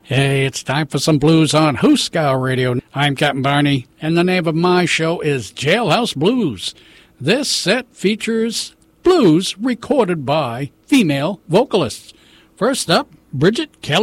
Hey, it's time for some blues on Hooskow Radio. I'm Captain Barney, and the name of my show is Jailhouse Blues. This set features blues recorded by female vocalists. First up, Bridget Kelly.